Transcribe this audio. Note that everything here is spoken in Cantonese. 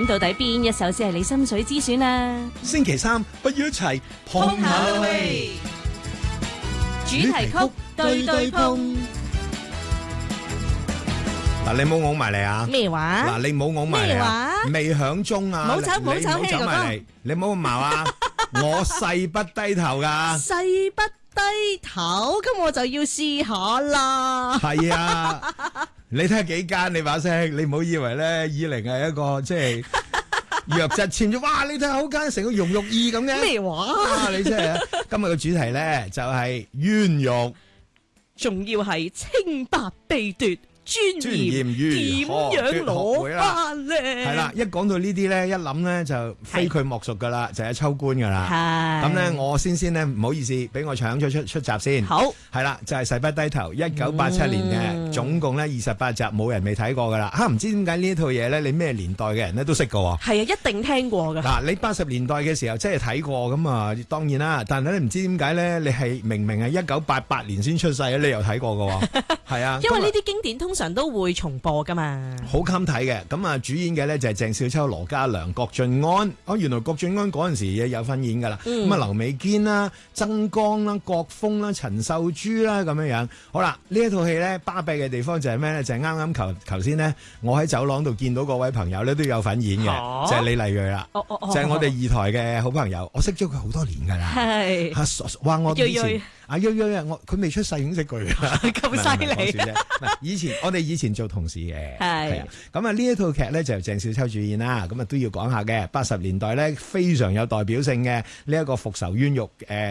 咁到底邊一首先係你心水之選啊？ 星期三不如一齊碰下啦喂！ 主題曲對對碰。 嗱，你冇拱埋嚟啊！ 咩話？ 嗱，你冇拱埋嚟啊！未響鐘啊！ 冇走冇走， 你唔好走埋嚟，你唔好咁矛啊！我誓不低頭噶， 誓不低頭，咁我就要試下啦。 係啊，你睇下幾奸你把聲，你唔好以為咧以玲係一個即係弱質纖咗，哇！你睇下好奸，成個容玉意咁嘅。 咩話？ 你真係今日嘅主題咧就係冤獄， 仲要係清白被奪。尊嚴點樣攞翻咧？ 係啦，一講到呢啲咧，一諗咧就非佢莫屬噶啦，就係秋官噶啦。咁咧，我先咧唔好意思，俾我搶咗出閘先。好，係啦，就係誓不低頭，1987年嘅，總共咧28集，冇人未睇過噶啦。唔知點解呢一套嘢咧，你咩年代嘅人咧都識噶喎？係啊，一定聽過噶。嗱，你80年代嘅時候真係睇過咁啊，當然啦。但係咧，你唔知點解咧，你係明明係1988年先出世，你又睇過噶喎？係啊，因為呢啲經典通常都會重播噶嘛，好襟睇嘅。咁啊，主演嘅咧就係鄭少秋、羅嘉良、郭晉安。原來郭晉安嗰陣時有份演噶啦。咁啊，劉美堅啦、曾江啦、郭峰啦、陳秀珠啦咁樣樣。好啦，呢一套戲咧巴閉嘅地方就係咩咧？就係啱啱頭先呢，我喺走廊度見到嗰位朋友咧都有份演嘅，就係李麗蕊啦。就係我哋二台嘅好朋友，我識咗佢好多年噶啦。係，話我以前。阿悠悠啊，佢未出世已經識佢啦，咁犀利。我哋以前做同事嘅，係啊。咁啊呢一套劇咧就由鄭少秋主演啦，咁啊都要講下嘅。80年代咧非常有代表性嘅呢一個復仇冤獄